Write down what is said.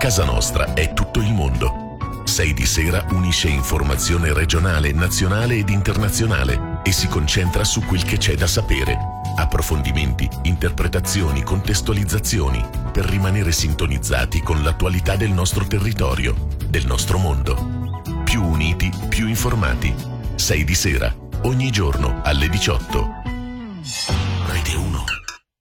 Casa nostra è tutto il mondo. 6 di Sera unisce informazione regionale, nazionale ed internazionale e si concentra su quel che c'è da sapere. Approfondimenti, interpretazioni, contestualizzazioni per rimanere sintonizzati con l'attualità del nostro territorio, del nostro mondo. Più uniti, più informati. 6 di Sera, ogni giorno alle 18.